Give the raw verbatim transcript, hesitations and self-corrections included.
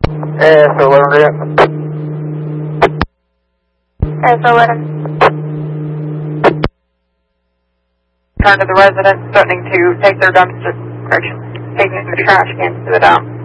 S eleven. S eleven. Turn to the residents threatening to take their dumpster, correction, taking the trash cans to the dump.